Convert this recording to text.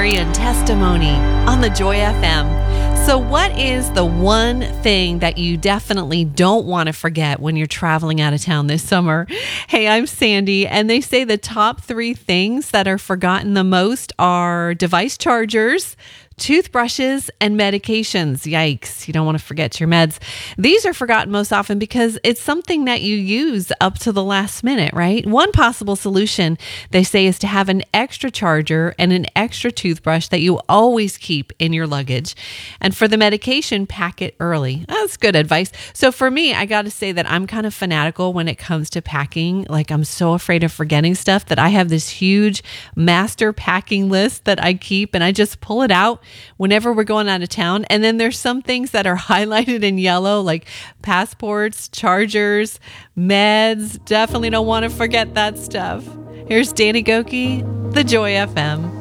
Story and Testimony on the Joy FM. So what is the one thing that you definitely don't want to forget when you're traveling out of town this summer? Hey, I'm Sandy, and they say the top 3 things that are forgotten the most are device chargers, toothbrushes, and medications. Yikes, you don't want to forget your meds. These are forgotten most often because it's something that you use up to the last minute, right? One possible solution, they say, is to have an extra charger and an extra toothbrush that you always keep in your luggage. And for the medication, pack it early. That's good advice. So for me, I got to say that I'm kind of fanatical when it comes to packing. Like, I'm so afraid of forgetting stuff that I have this huge master packing list that I keep, and I just pull it out whenever we're going out of town. And then there's some things that are highlighted in yellow, like passports, chargers, meds. Definitely don't want to forget that stuff. Here's Danny Gokey, the Joy FM.